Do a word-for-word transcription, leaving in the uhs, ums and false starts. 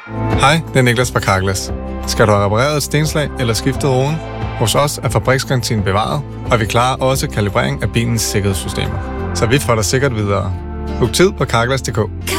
Hej, det er Niklas fra Carglass. Skal du have repareret et stenslag eller skiftet roden? Hos os er fabriksgarantien bevaret, og vi klarer også kalibrering af bilens sikkerhedssystemer. Så vi får dig sikkert videre. Book tid på carglass punktum d k.